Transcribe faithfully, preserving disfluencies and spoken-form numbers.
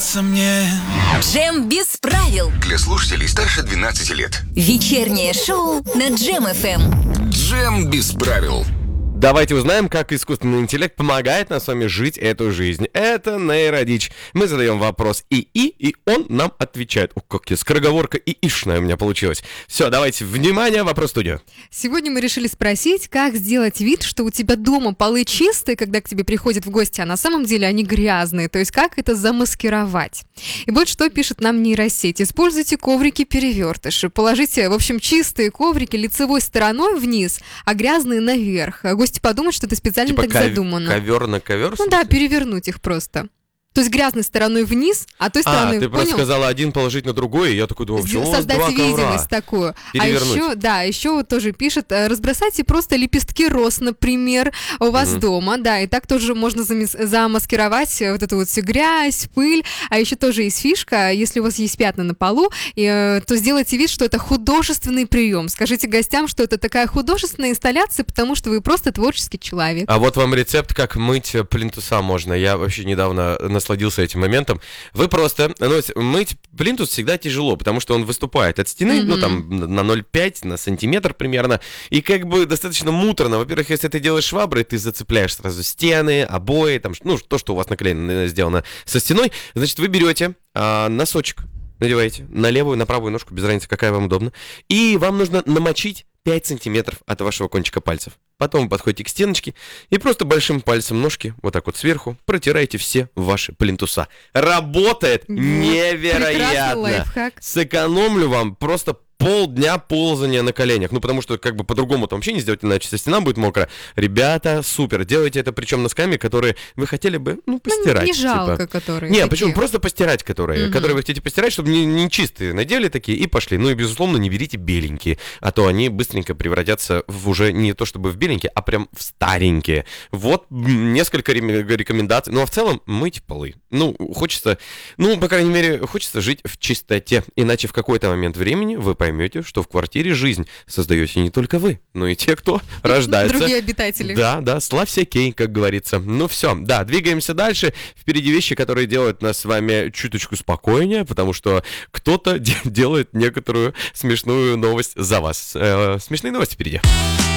нравится мне. Джем без правил. Для слушателей старше двенадцати лет. Вечернее шоу на Джем эф эм. Джем без правил. Давайте узнаем, как искусственный интеллект помогает нам с вами жить эту жизнь. Это нейродичь. Мы задаем вопрос ИИ, и он нам отвечает. О, как скороговорка ИИшная у меня получилась. Все, давайте, внимание, вопрос в студию. Сегодня мы решили спросить, как сделать вид, что у тебя дома полы чистые, когда к тебе приходят в гости, а на самом деле они грязные. То есть как это замаскировать? И вот что пишет нам нейросеть. Используйте коврики-перевертыши. Положите, в общем, чистые коврики лицевой стороной вниз, а грязные наверх. Гости подумают, что это специально Типа так ков- задумано. ковер на ковер? Ну да, перевернуть их просто. То есть грязной стороной вниз, а той А, стороной, ты просто понял? сказала один положить на другой, и я такой думал, почему у вас Создать два ковра? видимость такую. Перевернуть. А еще, да, еще вот тоже пишет, э, разбросайте просто лепестки роз, например, у вас Мгм. дома, да, и так тоже можно замес- замаскировать э, вот эту вот всю грязь, пыль. А еще тоже есть фишка, если у вас есть пятна на полу, и, э, то сделайте вид, что это художественный прием. Скажите гостям, что это такая художественная инсталляция, потому что вы просто творческий человек. А вот вам рецепт, как мыть плинтуса можно. Я вообще недавно насладился этим моментом. Вы просто, ну, мыть плинтус всегда тяжело, потому что он выступает от стены, Мгм. ну, там, на ноль целых пять десятых, на сантиметр примерно, и как бы достаточно муторно. Во-первых, если ты делаешь шваброй, ты зацепляешь сразу стены, обои, там, ну, то, что у вас наклеено, сделано со стеной, значит, вы берете а, носочек, надеваете на левую, на правую ножку, без разницы, какая вам удобна, и вам нужно намочить пять сантиметров от вашего кончика пальцев. Потом вы подходите к стеночке и просто большим пальцем ножки, вот так вот сверху, протираете все ваши плинтуса. Работает Вот, прекрасный невероятно. лайфхак. Сэкономлю вам просто полдня ползания на коленях. Ну, потому что, как бы, по-другому там вообще не сделать, иначе со стена будет мокрая. Ребята, супер. Делайте это, причем носками, которые вы хотели бы, ну, Ну, постирать. не жалко, типа. которые Не, такие. почему? Просто постирать, которые, Мгм. которые вы хотите постирать, чтобы не, не чистые. Надели такие и пошли. Ну и, безусловно, не берите беленькие, а то они быстренько превратятся в уже не то чтобы в беленькие, а прям в старенькие. Вот м, несколько рем- рекомендаций. Ну, а в целом мыть полы. Ну, хочется, ну, по крайней мере, хочется жить в чистоте. Иначе в какой-то момент времени вы поймете, что в квартире жизнь создаете не только вы, но и те, кто рождается. Другие обитатели. Да, да, славься кей, как говорится. Ну все, да, двигаемся дальше. Впереди вещи, которые делают нас с вами чуточку спокойнее, потому что кто-то де- делает некоторую смешную новость за вас. Э, смешные новости впереди.